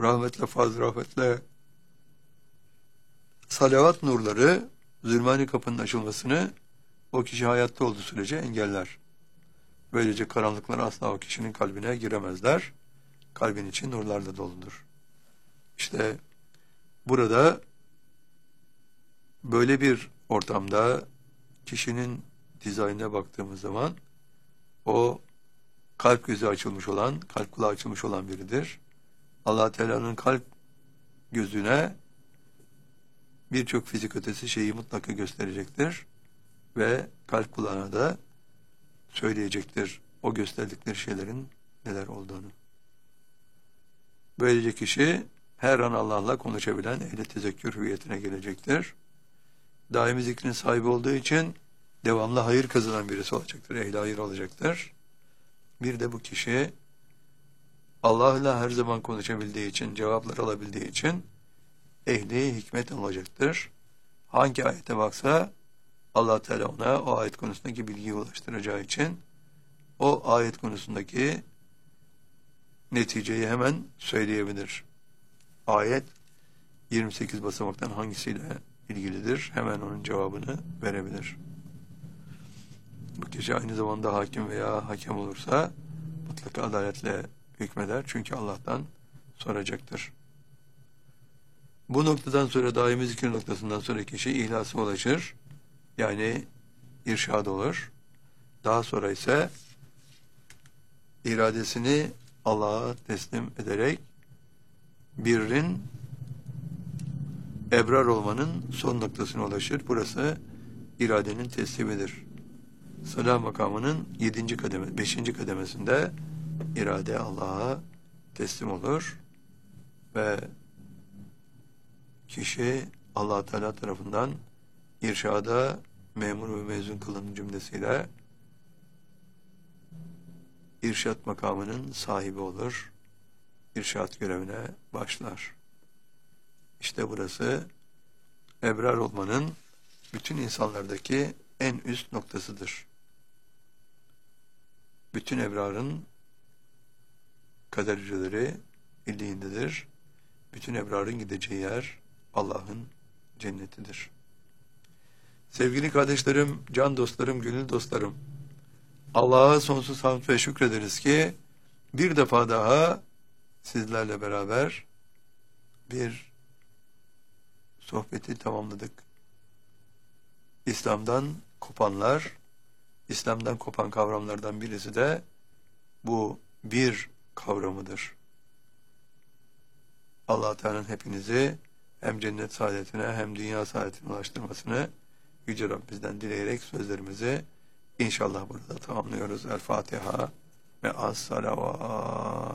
rahmetle, fazl rahmetle salavat nurları zulmani kapının açılmasını o kişi hayatta olduğu sürece engeller. Böylece karanlıklar asla o kişinin kalbine giremezler. Kalbin içi nurlarla doludur. İşte burada böyle bir ortamda kişinin dizaynına baktığımız zaman o kalp gözü açılmış olan, kalp kulağı açılmış olan biridir. Allah Teala'nın kalp gözüne birçok fizik ötesi şeyi mutlaka gösterecektir ve kalp kulağına da söyleyecektir o gösterdikleri şeylerin neler olduğunu. Böylece kişi her an Allah'la konuşabilen ehli tezekkür hüviyetine gelecektir. Daimi zikrin sahibi olduğu için devamlı hayır kazanan birisi olacaktır, ehli hayır olacaktır. Bir de bu kişi Allah'la her zaman konuşabildiği için, cevaplar alabildiği için ehli hikmet olacaktır. Hangi ayete baksa Allah Teala ona o ayet konusundaki bilgiyi ulaştıracağı için o ayet konusundaki neticeyi hemen söyleyebilir. Ayet 28 basamaktan hangisiyle ilgilidir? Hemen onun cevabını verebilir. Bu kişi aynı zamanda hakim veya hakem olursa mutlaka adaletle hükmeder. Çünkü Allah'tan soracaktır. Bu noktadan sonra daimi zikir noktasından sonra kişi ihlasa ulaşır. Yani irşad olur. Daha sonra ise iradesini Allah'a teslim ederek birrin ebrar olmanın son noktasına ulaşır. Burası iradenin teslimidir. Salah makamının 7. kademe, 5. kademesinde irade Allah'a teslim olur ve kişi Allah Teala tarafından irşada memur ve mezun kılın cümlesiyle irşat makamının sahibi olur. İrşat görevine başlar. İşte burası ebrar olmanın bütün insanlardaki en üst noktasıdır. Bütün ebrarın kadercileri illiğindedir. Bütün ebrarın gideceği yer Allah'ın cennetidir. Sevgili kardeşlerim, can dostlarım, gönül dostlarım, Allah'a sonsuz hamd ve şükrederiz ki bir defa daha sizlerle beraber bir sohbeti tamamladık. İslam'dan kopanlar, İslam'dan kopan kavramlardan birisi de bu bir kavramıdır. Allah Teala'nın hepinizi hem cennet saadetine hem dünya saadetine ulaştırmasını Yüce Rabbimizden dileyerek sözlerimizi inşallah burada tamamlıyoruz. El Fatiha ve as-salavat.